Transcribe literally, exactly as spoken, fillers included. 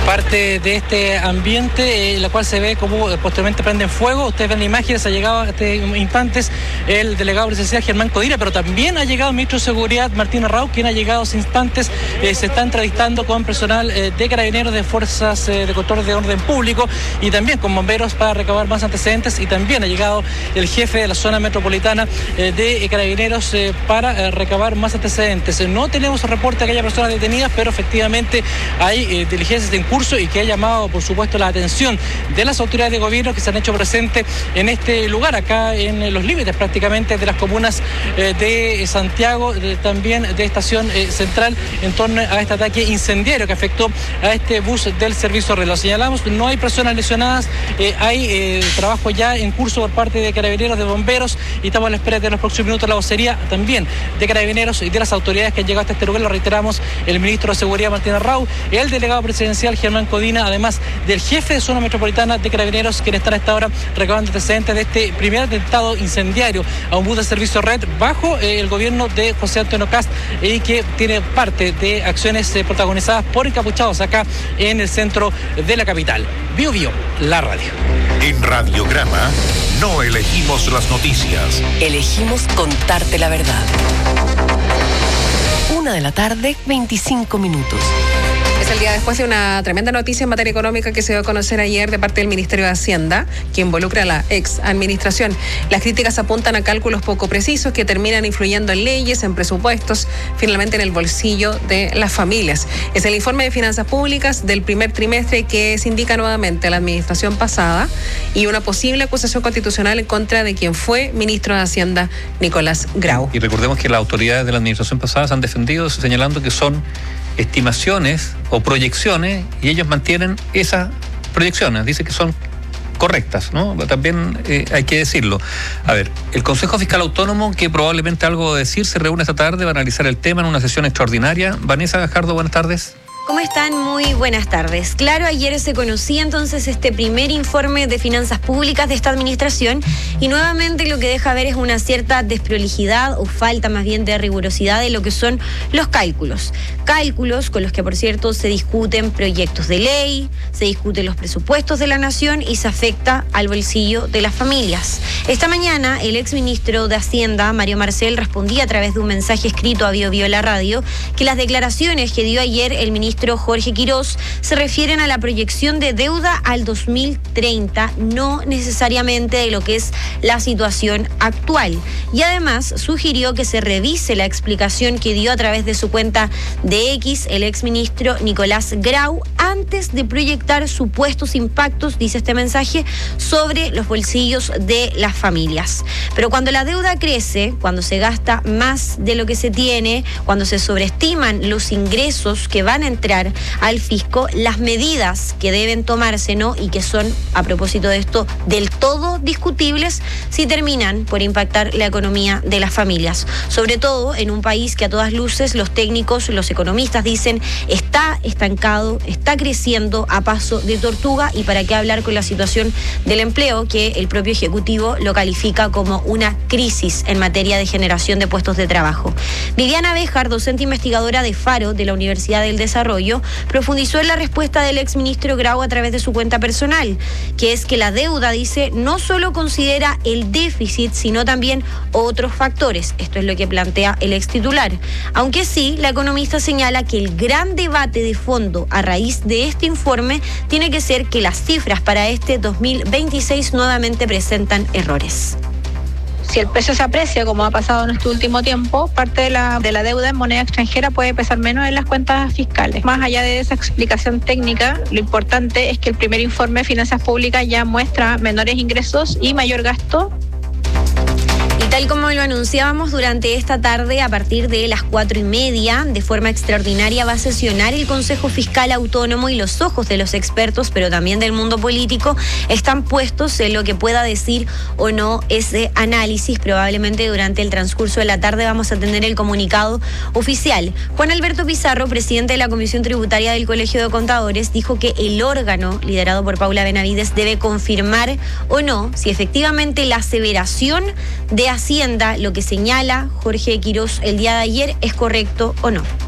parte de este ambiente, eh, la cual se ve como eh, posteriormente prenden fuego. Ustedes ven imágenes, ha llegado a este instantes el delegado presidencial Germán Codina, pero también ha llegado el ministro de Seguridad Martín Arrau, quien ha llegado a hace instantes. Eh, se está entrevistando con personal eh, de Carabineros, de Fuerzas eh, de Control de Orden Público y también con bomberos para recabar más antecedentes, y también ha llegado el jefe de la zona metropolitana eh, de eh, Carabineros eh, para eh, recabar más antecedentes. Eh, no tenemos reporte de que haya personas detenidas, pero efectivamente hay eh, diligencias en curso y que ha llamado, por supuesto, la atención de las autoridades de gobierno que se han hecho presentes en este lugar, acá en eh, los límites prácticamente de las comunas eh, de Santiago, de, también de Estación eh, Central, en torno a este ataque incendiario que afectó a este bus del servicio Red. Lo señalamos, no hay personas lesionadas, eh, hay eh, trabajo ya en curso por parte de Carabineros, de bomberos, y estamos a la espera de los próximos minutos la vocería también de Carabineros y de las autoridades que han llegado hasta este lugar. Lo reiteramos, el ministro de Seguridad Martín Arrau, el delegado presidencial Germán Codina, además del jefe de zona metropolitana de Carabineros, quien está a esta hora recabando antecedentes de este primer atentado incendiario a un bus de servicio Red bajo eh, el gobierno de José Antonio Kast, y que tiene parte de acciones eh, protagonizadas por encapuchados acá en el centro de la capital. Bio Bio, la radio. En Radiograma no elegimos las noticias. Elegimos contarte la verdad. Una de la tarde, veinticinco minutos. Es el día después de una tremenda noticia en materia económica que se dio a conocer ayer de parte del Ministerio de Hacienda, que involucra a la ex administración. Las críticas apuntan a cálculos poco precisos que terminan influyendo en leyes, en presupuestos, finalmente en el bolsillo de las familias. Es el informe de finanzas públicas del primer trimestre que se indica nuevamente a la administración pasada y una posible acusación constitucional en contra de quien fue ministro de Hacienda, Nicolás Grau. Y recordemos que las autoridades de la administración pasada se han defendido señalando que son estimaciones o proyecciones, y ellos mantienen esas proyecciones, dicen que son correctas, ¿no? También eh, hay que decirlo. A ver, el Consejo Fiscal Autónomo, que probablemente algo de decir, se reúne esta tarde, va a analizar el tema en una sesión extraordinaria. Vanessa Gajardo, buenas tardes. ¿Cómo están? Muy buenas tardes. Claro, ayer se conocía entonces este primer informe de finanzas públicas de esta administración, y nuevamente lo que deja ver es una cierta desprolijidad o falta más bien de rigurosidad de lo que son los cálculos. Cálculos con los que, por cierto, se discuten proyectos de ley, se discuten los presupuestos de la nación y se afecta al bolsillo de las familias. Esta mañana, el exministro de Hacienda, Mario Marcel, respondía a través de un mensaje escrito a Bio Bio la radio que las declaraciones que dio ayer el ministro Jorge Quirós se refieren a la proyección de deuda al dos mil treinta, no necesariamente de lo que es la situación actual. Y además sugirió que se revise la explicación que dio a través de su cuenta de X el exministro Nicolás Grau antes de proyectar supuestos impactos, dice este mensaje, sobre los bolsillos de las familias. Pero cuando la deuda crece, cuando se gasta más de lo que se tiene, cuando se sobreestiman los ingresos que van a entrar al fisco, las medidas que deben tomarse, ¿no? Y que son, a propósito de esto, del todo discutibles, si terminan por impactar la economía de las familias. Sobre todo en un país que a todas luces los técnicos, los economistas dicen está estancado, está creciendo a paso de tortuga, y para qué hablar con la situación del empleo, que el propio Ejecutivo lo califica como una crisis en materia de generación de puestos de trabajo. Viviana Béjar, docente investigadora de Faro de la Universidad del Desarrollo, profundizó en la respuesta del exministro Grau a través de su cuenta personal, que es que la deuda, dice, no solo considera el déficit, sino también otros factores. Esto es lo que plantea el ex titular. Aunque sí, la economista señala que el gran debate de fondo a raíz de este informe tiene que ser que las cifras para este dos mil veintiséis nuevamente presentan errores. Si el peso se aprecia, como ha pasado en este último tiempo, parte de la, de la deuda en moneda extranjera puede pesar menos en las cuentas fiscales. Más allá de esa explicación técnica, lo importante es que el primer informe de finanzas públicas ya muestra menores ingresos y mayor gasto. Y tal como lo anunciábamos durante esta tarde, a partir de las cuatro y media, de forma extraordinaria va a sesionar el Consejo Fiscal Autónomo, y los ojos de los expertos, pero también del mundo político, están puestos en lo que pueda decir o no ese análisis. Probablemente durante el transcurso de la tarde vamos a tener el comunicado oficial. Juan Alberto Pizarro, presidente de la Comisión Tributaria del Colegio de Contadores, dijo que el órgano liderado por Paula Benavides debe confirmar o no si efectivamente la aseveración de Hacienda, lo que señala Jorge Quirós el día de ayer, es correcto o no.